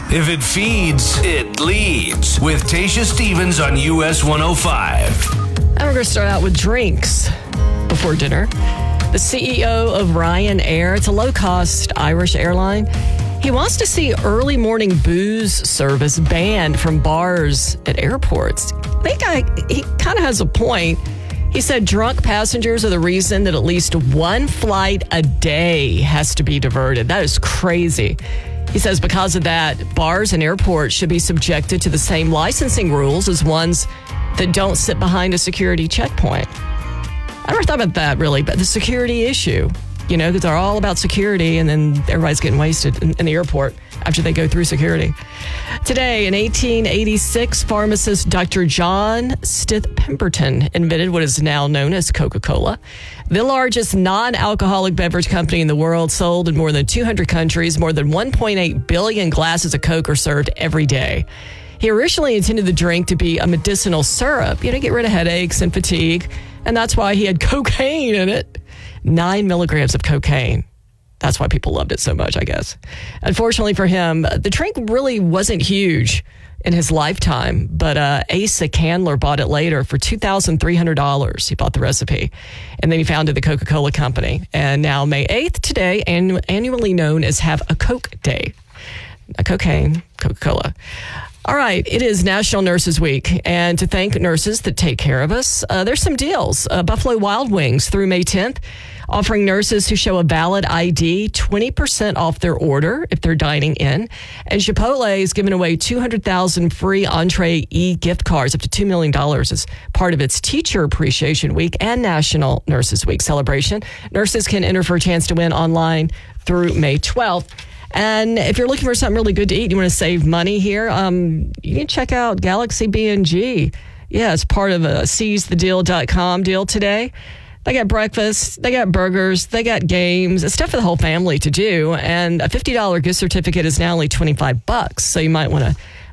If it feeds, it leads. With Tasha Stevens on US 105. And we're going to start out with drinks before dinner. The CEO of Ryanair, it's a low-cost Irish airline. He wants to see early morning booze service banned from bars at airports. I think he kind of has a point. He said drunk passengers are the reason that at least one flight a day has to be diverted. That is crazy. He says because of that, bars and airports should be subjected to the same licensing rules as ones that don't sit behind a security checkpoint. I never thought about that, really, but the security issue, because they're all about security, and then everybody's getting wasted in the airport after they go through security. Today, in 1886, pharmacist Dr. John Stith Pemberton invented what is now known as Coca-Cola, the largest non-alcoholic beverage company in the world, sold in more than 200 countries. More than 1.8 billion glasses of Coke are served every day. He originally intended the drink to be a medicinal syrup, get rid of headaches and fatigue, and that's why he had cocaine in it. 9 milligrams of cocaine. That's why people loved it so much, I guess. Unfortunately for him, the drink really wasn't huge in his lifetime, but Asa Candler bought it later for $2,300. He bought the recipe, and then he founded the Coca-Cola Company. And now May 8th, today, annually known as Have a Coke Day. A cocaine, Coca-Cola. All right, it is National Nurses Week, and to thank nurses that take care of us, there's some deals. Buffalo Wild Wings through May 10th, offering nurses who show a valid ID 20% off their order if they're dining in. And Chipotle is giving away 200,000 free entree e-gift cards, up to $2 million as part of its Teacher Appreciation Week and National Nurses Week celebration. Nurses can enter for a chance to win online through May 12th. And if you're looking for something really good to eat, you want to save money here, you can check out Galaxy B&G. Yeah, it's part of a seizethedeal.com deal today. They got breakfast, they got burgers, they got games. It's stuff for the whole family to do. And a $50 gift certificate is now only $25. So you might want to